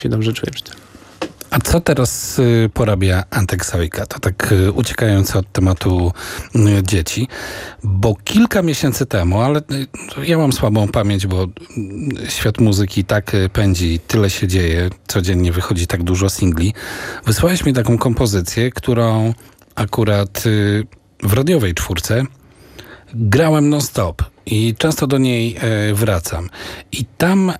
się dobrze czuję przy tym. A co teraz porabia Antek Sojka? To tak uciekając od tematu dzieci, bo kilka miesięcy temu, ale ja mam słabą pamięć, bo świat muzyki tak pędzi, tyle się dzieje, codziennie wychodzi tak dużo singli. Wysłałeś mi taką kompozycję, którą akurat w radiowej czwórce grałem non-stop i często do niej wracam. I tam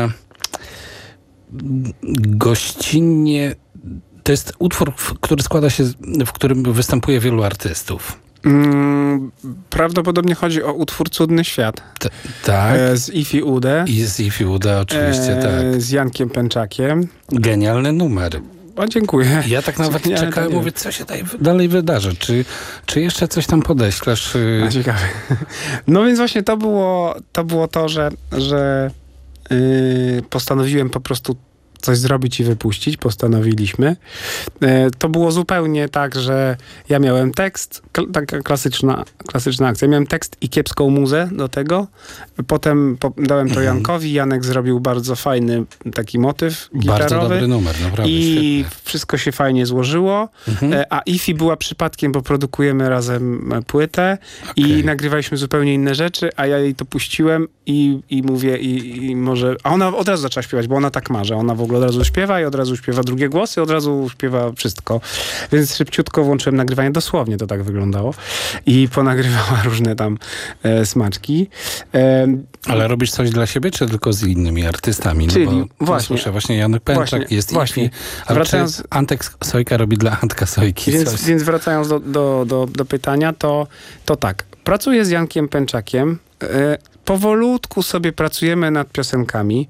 gościnnie to jest utwór, który składa się, w którym występuje wielu artystów. Prawdopodobnie chodzi o utwór Cudny Świat. Tak. Z Ifi Ude. I z Ifi Ude oczywiście, tak. Z Jankiem Pęczakiem. Genialny numer. O, dziękuję. Ja tak nawet czekałem, mówię, co się dalej wydarzy. Czy jeszcze coś tam podeślesz? Ciekawe. No więc właśnie to było to, że postanowiłem po prostu coś zrobić i wypuścić. Postanowiliśmy. To było zupełnie tak, że ja miałem tekst, taka klasyczna akcja. Miałem tekst i kiepską muzę do tego. Potem dałem to Jankowi. Janek zrobił bardzo fajny taki motyw gitarowy. Bardzo dobry numer, naprawdę. I świetnie. wszystko się fajnie złożyło. A Ifi była przypadkiem, bo produkujemy razem płytę i nagrywaliśmy zupełnie inne rzeczy, a ja jej to puściłem i mówię, i może... A ona od razu zaczęła śpiewać, bo ona tak marzy. Ona w ogóle od razu śpiewa i od razu śpiewa drugie głosy, od razu śpiewa wszystko. Więc szybciutko włączyłem nagrywanie. Dosłownie to tak wyglądało. I ponagrywała różne tam smaczki. Ale robisz coś dla siebie, czy tylko z innymi artystami? Czyli, no bo właśnie. Słyszę, właśnie Janek Pęczak, jest Ifi. Ale wracając, czy Antek Sojka robi dla Antka Sojki coś? Więc wracając do pytania, to tak. Pracuję z Jankiem Pęczakiem. Powolutku sobie pracujemy nad piosenkami.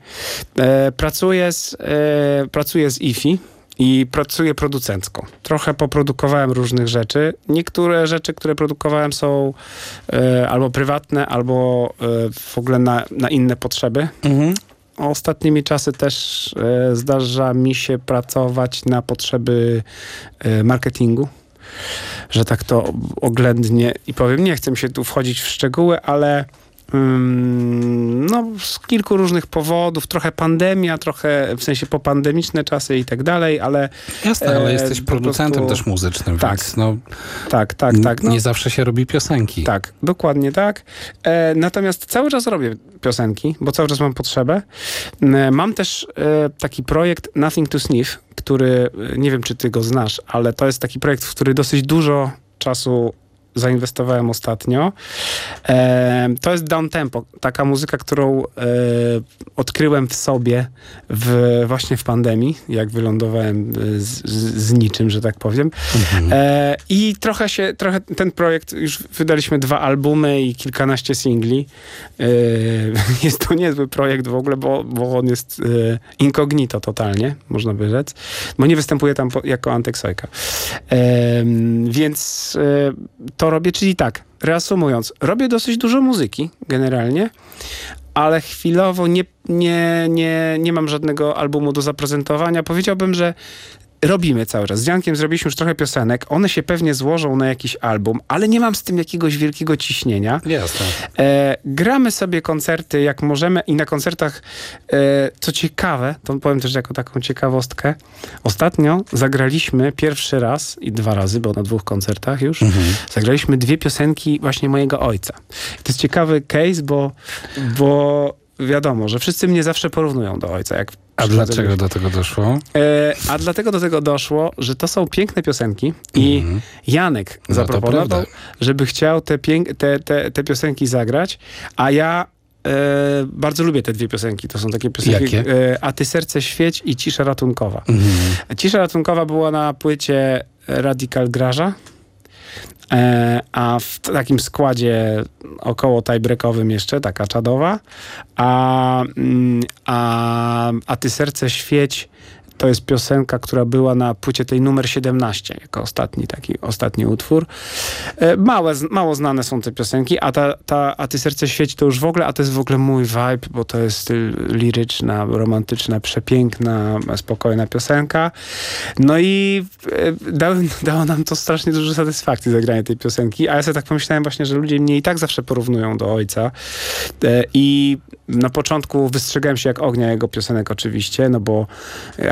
Pracuję z Ifi i pracuję producencko. Trochę poprodukowałem różnych rzeczy. Niektóre rzeczy, które produkowałem są albo prywatne, albo w ogóle na inne potrzeby. Ostatnimi czasy też zdarza mi się pracować na potrzeby marketingu. Że tak to oględnie i powiem, nie chcę się tu wchodzić w szczegóły, ale no, z kilku różnych powodów, trochę pandemia, trochę w sensie popandemiczne czasy i tak dalej, ale... Jasne, ale jesteś producentem też muzycznym, tak, więc no, tak. No, nie zawsze się robi piosenki. Tak, dokładnie tak. Natomiast cały czas robię piosenki, bo cały czas mam potrzebę. Mam też taki projekt Nothing to Sniff, który, nie wiem czy ty go znasz, ale to jest taki projekt, w który dosyć dużo czasu zainwestowałem ostatnio. To jest downtempo. Taka muzyka, którą odkryłem w sobie właśnie w pandemii, jak wylądowałem z niczym, że tak powiem. I trochę ten projekt, już wydaliśmy 2 albumy i kilkanaście singli. Jest to niezły projekt w ogóle, bo on jest incognito totalnie, można by rzec. Bo nie występuje tam jako Antek Sojka. Więc to robię, czyli tak, reasumując, robię dosyć dużo muzyki generalnie, ale chwilowo nie mam żadnego albumu do zaprezentowania. Powiedziałbym, że robimy cały czas. Z Jankiem zrobiliśmy już trochę piosenek. One się pewnie złożą na jakiś album, ale nie mam z tym jakiegoś wielkiego ciśnienia. Jasne. Gramy sobie koncerty jak możemy i na koncertach, co ciekawe, to powiem też jako taką ciekawostkę, ostatnio zagraliśmy pierwszy raz i 2 razy, bo na 2 koncertach już, zagraliśmy 2 piosenki właśnie mojego ojca. I to jest ciekawy case, bo wiadomo, że wszyscy mnie zawsze porównują do ojca. A dlaczego do tego doszło? A dlatego do tego doszło, że to są piękne piosenki i Janek zaproponował, żeby chciał te piosenki zagrać, a ja bardzo lubię te 2 piosenki. To są takie piosenki. Jakie? A ty serce świeć i Cisza ratunkowa. Cisza ratunkowa była na płycie Radical Garage'a. A w takim składzie około tiebreakowym jeszcze, taka czadowa. A Ty serce świeć to jest piosenka, która była na płycie tej numer 17, jako ostatni utwór. Mało znane są te piosenki, a Ty serce świeci to już w ogóle, a to jest w ogóle mój vibe, bo to jest liryczna, romantyczna, przepiękna, spokojna piosenka. No i dało nam to strasznie dużo satysfakcji zagranie tej piosenki, a ja sobie tak pomyślałem właśnie, że ludzie mnie i tak zawsze porównują do ojca. I na początku wystrzegałem się jak ognia jego piosenek oczywiście, no bo